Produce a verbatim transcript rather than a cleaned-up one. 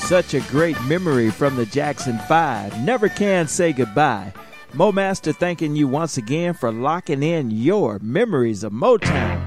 Such a great memory from the Jackson five. Never can say goodbye. Mo Master thanking you once again for locking in your memories of Motown.